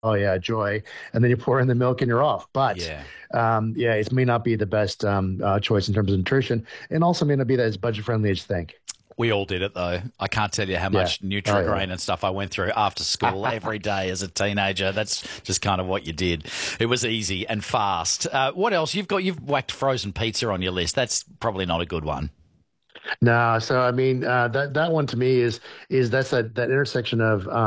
oh yeah, joy, and then you pour in the milk and you're off. But Yeah. yeah, it may not be the best choice in terms of nutrition, and also may not be that as budget friendly as you think. We all did it though. I can't tell you how Yeah. much Oh Nutrigrain and stuff I went through after school yeah. every day as a teenager. That's just kind of what you did. It was easy and fast. What else? You've whacked frozen pizza on your list. That's probably not a good one. No, so I mean that one to me is that's that intersection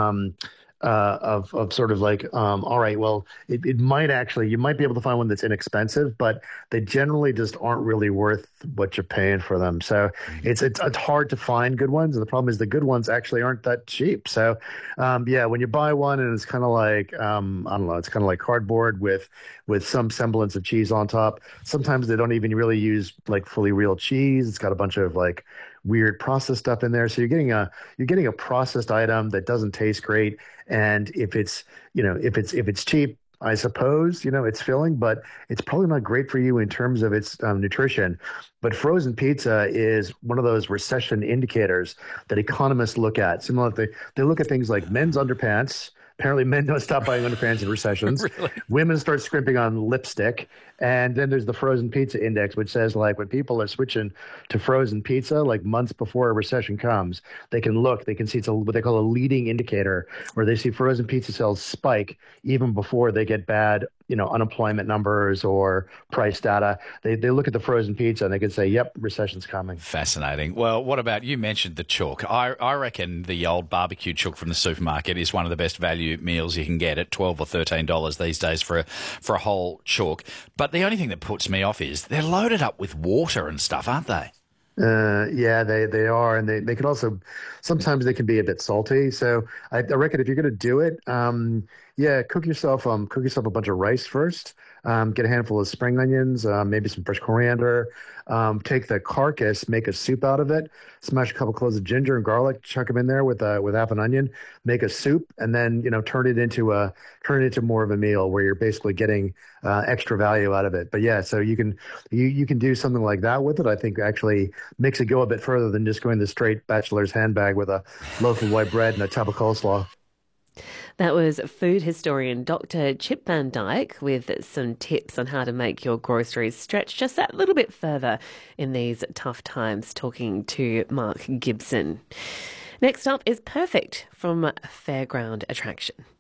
of sort of like all right, well it might actually you might be able to find one that's inexpensive, but they generally just aren't really worth what you're paying for them. So it's hard to find good ones, and the problem is the good ones actually aren't that cheap. So yeah, when you buy one and it's kind of like I don't know, it's kind of like cardboard with some semblance of cheese on top. Sometimes they don't even really use like fully real cheese. It's got a bunch of like weird processed stuff in there. So you're getting a processed item that doesn't taste great. And if it's if it's cheap, I suppose it's filling, but it's probably not great for you in terms of its nutrition. But frozen pizza is one of those recession indicators that economists look at. Similar, they look at things like men's underpants. Apparently, men don't stop buying underpants in recessions. Really? Women start scrimping on lipstick. And then there's the frozen pizza index, which says like when people are switching to frozen pizza, like months before a recession comes, they can see it's what they call a leading indicator, where they see frozen pizza sales spike even before they get bad, unemployment numbers or price data. They look at the frozen pizza and they can say, yep, recession's coming. Fascinating. Well, what about you mentioned the chook? I reckon the old barbecue chook from the supermarket is one of the best value meals you can get at $12 or $13 these days for a whole chook. But the only thing that puts me off is they're loaded up with water and stuff, aren't they? Yeah, they are, and they can also sometimes they can be a bit salty. So I reckon if you're gonna do it, yeah, cook yourself a bunch of rice first. Get a handful of spring onions, maybe some fresh coriander. Take the carcass, make a soup out of it. Smash a couple cloves of ginger and garlic, chuck them in there with half an onion. Make a soup, and then turn it into more of a meal where you're basically getting extra value out of it. But yeah, so you can do something like that with it. I think actually makes it go a bit further than just going the straight bachelor's handbag with a loaf of white bread and a tub of coleslaw. That was food historian Dr. Chip Van Dyke with some tips on how to make your groceries stretch just that little bit further in these tough times, talking to Mark Gibson. Next up is Perfect from Fairground Attraction.